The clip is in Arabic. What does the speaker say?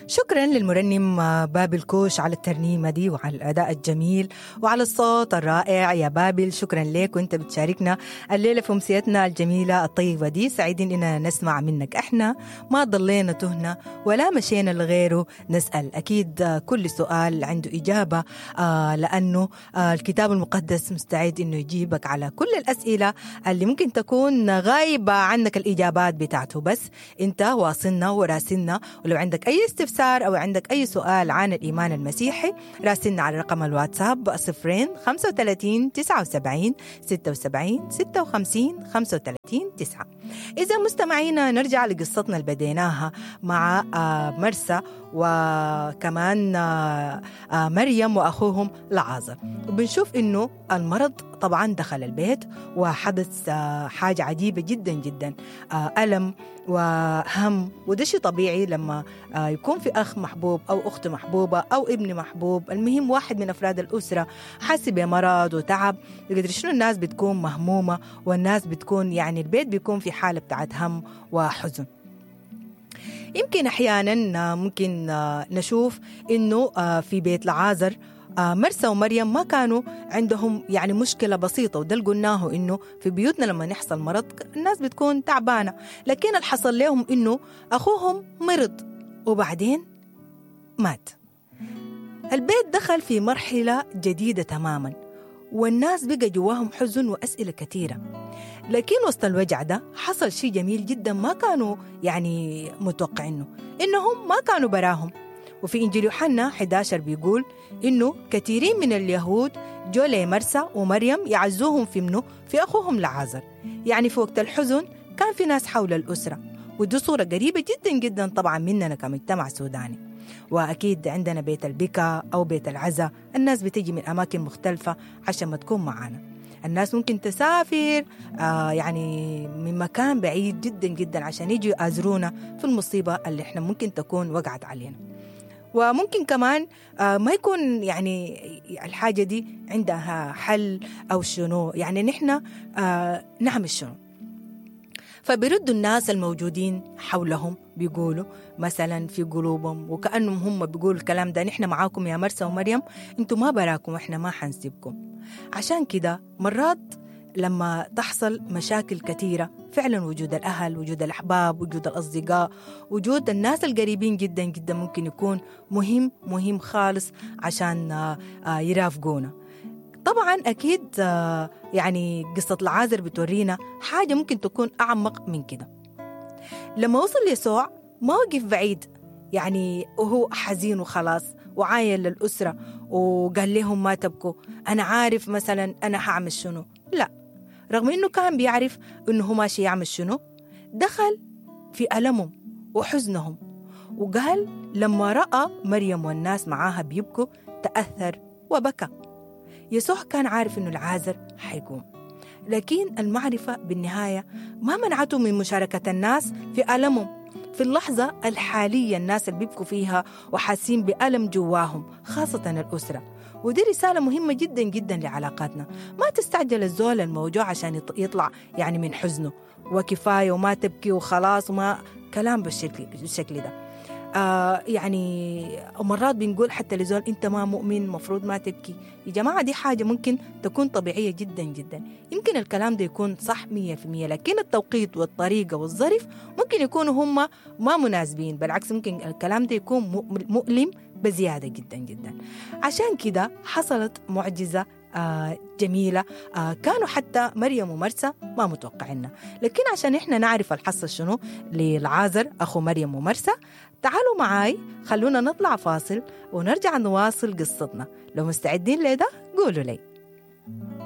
شكرا للمرنم بابل كوش على الترنيمة دي وعلى الأداء الجميل وعلى الصوت الرائع يا بابل. شكرا لك وانت بتشاركنا الليلة في أمسيتنا الجميلة الطيبة دي. سعيدين إننا نسمع منك. احنا ما ضلينا تهنا ولا مشينا لغيره نسأل. أكيد كل سؤال عنده إجابة لأنه الكتاب المقدس مستعد إنه يجيبك على كل الأسئلة اللي ممكن تكون غايبة عنك الإجابات بتاعته، بس انت واصلنا وراسلنا. ولو عندك أي استفسار أو عندك أي سؤال عن الإيمان المسيحي راسلنا على رقم الواتساب 035 79 76 56 35 9. إذا مستمعينا نرجع لقصتنا اللي بديناها مع مرسى وكمان مريم وأخوهم لعازر، وبنشوف إنه المرض طبعا دخل البيت وحدث حاجة عجيبة جدا جدا، ألم وهم. وده شيء طبيعي لما يكون في أخ محبوب أو أخت محبوبة أو ابن محبوب، المهم واحد من أفراد الأسرة حاسس بمرض وتعب. يقدر شنو الناس بتكون مهمومة والناس بتكون يعني البيت بيكون في حالة بتاعت هم وحزن. يمكن أحيانا ممكن نشوف إنه في بيت لعازر مرسى ومريم ما كانوا عندهم يعني مشكلة بسيطة، وده اللي قلناه إنه في بيوتنا لما يحصل مرض الناس بتكون تعبانة، لكن اللي حصل لهم إنه أخوهم مرض وبعدين مات. البيت دخل في مرحلة جديدة تماما والناس بقى جواهم حزن وأسئلة كثيرة. لكن وسط الوجع ده حصل شيء جميل جدا ما كانوا يعني متوقعينه، إنهم ما كانوا براهم. وفي إنجيل يوحنا 11 بيقول إنه كثيرين من اليهود جو لمرسى ومريم يعزوهم في منه في أخوهم لعازر. يعني في وقت الحزن كان في ناس حول الأسرة، ودي صورة قريبة جدا جدا طبعا مننا كمجتمع سوداني. وأكيد عندنا بيت البكا أو بيت العزا، الناس بتيجي من أماكن مختلفة عشان ما تكون معانا. الناس ممكن تسافر يعني من مكان بعيد جدا جدا عشان يجوا يأزرونا في المصيبة اللي احنا ممكن تكون وقعت علينا. وممكن كمان ما يكون يعني الحاجة دي عندها حل أو شنو، يعني نحن نعمل شنو. فبيردوا الناس الموجودين حولهم بيقولوا مثلا في قلوبهم وكأنهم هم بيقولوا الكلام ده: نحن معاكم يا مرسى ومريم، انتوا ما براكم، احنا ما حنسيبكم. عشان كده مرات لما تحصل مشاكل كثيرة فعلا وجود الأهل، وجود الأحباب، وجود الأصدقاء، وجود الناس القريبين جدا جدا ممكن يكون مهم خالص عشان يرافقونا. طبعا أكيد يعني قصة العازر بتورينا حاجة ممكن تكون أعمق من كده. لما وصل يسوع ما وقف بعيد يعني وهو حزين وخلاص وعاين للأسرة وقال لهم ما تبكوا، أنا عارف مثلا أنا هعمل شنو. لا، رغم إنه كان بيعرف إنه ماشي يعمل شنو، دخل في ألمهم وحزنهم وقال لما رأى مريم والناس معاها بيبكوا تأثر وبكى. يسوع كان عارف إنه العازر حيقوم، لكن المعرفة بالنهاية ما منعته من مشاركة الناس في ألمهم في اللحظة الحالية، الناس اللي بيبكوا فيها وحاسين بألم جواهم، خاصة الأسرة. ودي رسالة مهمة جدا جدا لعلاقاتنا. ما تستعجل الزول الموجوع عشان يطلع يعني من حزنه وكفاية وما تبكي وخلاص وما كلام بالشكل ده. يعني مرات بنقول حتى لزول انت ما مؤمن مفروض ما تبكي. يا جماعة دي حاجة ممكن تكون طبيعية جدا جدا، يمكن الكلام ده يكون صح 100%، لكن التوقيت والطريقة والظرف ممكن يكونوا هم ما مناسبين، بالعكس ممكن الكلام ده يكون مؤلم بزيادة جدا جدا. عشان كده حصلت معجزة جميلة كانوا حتى مريم ومرسى ما متوقعينها. لكن عشان إحنا نعرف الحصة شنو للعازر أخو مريم ومرسى، تعالوا معاي خلونا نطلع فاصل ونرجع نواصل قصتنا. لو مستعدين لده قولوا لي.